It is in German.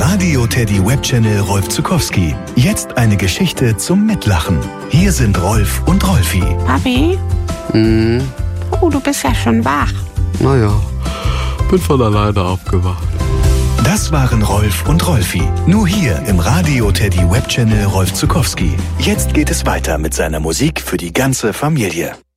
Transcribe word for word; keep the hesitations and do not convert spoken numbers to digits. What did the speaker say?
Radio Teddy Webchannel Rolf Zuckowski. Jetzt eine Geschichte zum Mitlachen. Hier sind Rolf und Rolfi. Papi? Mhm. Oh, du bist ja schon wach. Naja, bin von alleine aufgewacht. Das waren Rolf und Rolfi. Nur hier im Radio Teddy Webchannel Rolf Zuckowski. Jetzt geht es weiter mit seiner Musik für die ganze Familie.